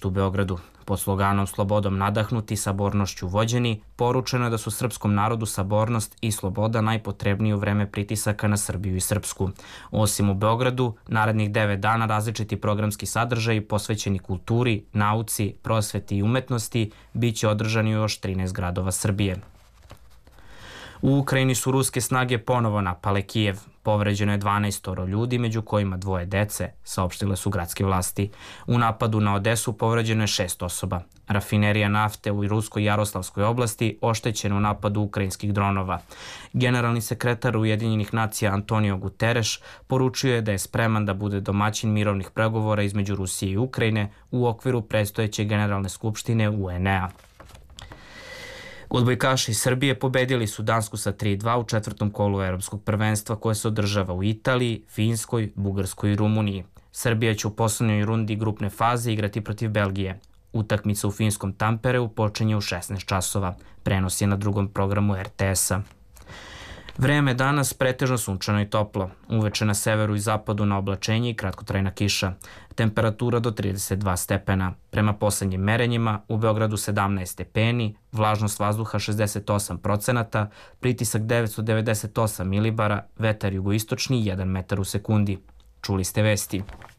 u Beogradu. Pod sloganom "Slobodom nadahnuti, sabornošću vođeni", poručeno je da su srpskom narodu sabornost i sloboda najpotrebniji u vreme pritisaka na Srbiju i Srpsku. Osim u Beogradu, narednih 9 dana različiti programski sadržaji posvećeni kulturi, nauci, prosveti i umetnosti biće održani u još 13 gradova Srbije. U Ukrajini su ruske snage ponovo napale Kijev. Povređeno je 12 ljudi, među kojima 2 dece, saopštile su gradske vlasti. U napadu na Odesu povređeno je 6 osoba. Rafinerija nafte u ruskoj Jaroslavskoj oblasti oštećena u napadu ukrajinskih dronova. Generalni sekretar Ujedinjenih nacija Antonio Guterres poručio je da je spreman da bude domaćin mirovnih pregovora između Rusije i Ukrajine u okviru predstojeće Generalne skupštine UN-a. Odbojkaši iz Srbije pobedili su Dansku sa 3:2 u četvrtom kolu evropskog prvenstva koje se održava u Italiji, Finskoj, Bugarskoj i Rumuniji. Srbija će u poslednjoj rundi grupne faze igrati protiv Belgije. Utakmica u finskom Tampereu počinje u 16 časova. Prenos je na drugom programu RTS-a. Vreme danas pretežno sunčano i toplo. Uveče na severu i zapadu na oblačenje i kratkotrajna kiša. Temperatura do 32 stepena. Prema poslednjim merenjima u Beogradu 17 stepeni, vlažnost vazduha 68%, pritisak 998 milibara, vetar jugoistočni 1 metar u sekundi. Čuli ste vesti.